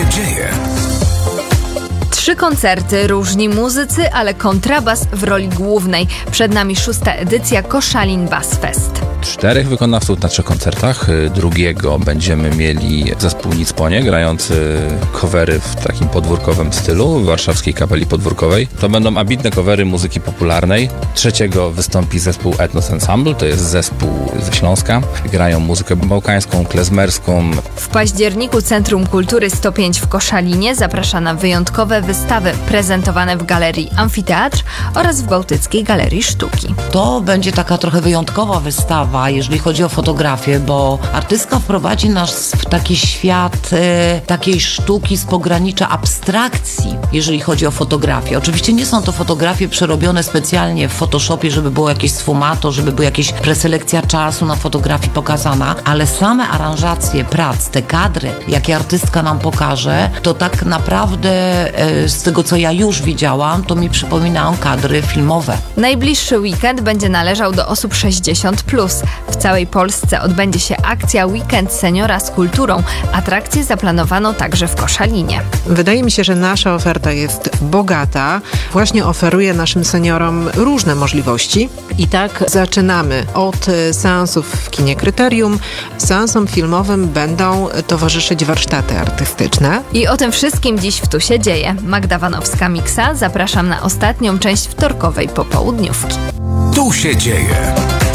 dzieje? 3 koncerty, różni muzycy, ale kontrabas w roli głównej. Przed nami 6. edycja Koszalin Bass Fest. 4 wykonawców na 3 koncertach. Drugiego będziemy mieli zespół Nicponie, grający covery w takim podwórkowym stylu w warszawskiej kapeli podwórkowej. To będą ambitne covery muzyki popularnej. 3. wystąpi zespół Ethnos Ensemble, to jest zespół ze Śląska. Grają muzykę bałkańską, klezmerską. W październiku Centrum Kultury 105 w Koszalinie zaprasza na wyjątkowe wystawy prezentowane w Galerii Amfiteatr oraz w Bałtyckiej Galerii Sztuki. To będzie taka trochę wyjątkowa wystawa, jeżeli chodzi o fotografię, bo artystka wprowadzi nas w taki świat takiej sztuki z pogranicza abstrakcji, jeżeli chodzi o fotografię. Oczywiście nie są to fotografie przerobione specjalnie w Photoshopie, żeby było jakieś sfumato, żeby była jakaś preselekcja czasu na fotografii pokazana, ale same aranżacje prac, te kadry, jakie artystka nam pokaże, to tak naprawdę z tego, co ja już widziałam, to mi przypominają kadry filmowe. Najbliższy weekend będzie należał do osób 60+. W całej Polsce odbędzie się akcja Weekend Seniora z kulturą. Atrakcje zaplanowano także w Koszalinie. Wydaje mi się, że nasza oferta jest bogata. Właśnie oferuje naszym seniorom różne możliwości. I tak zaczynamy od seansów w kinie Kryterium. Seansom filmowym będą towarzyszyć warsztaty artystyczne. I o tym wszystkim dziś w Tu się dzieje. Magda Wanowska-Miksa. Zapraszam na ostatnią część wtorkowej popołudniówki. Tu się dzieje.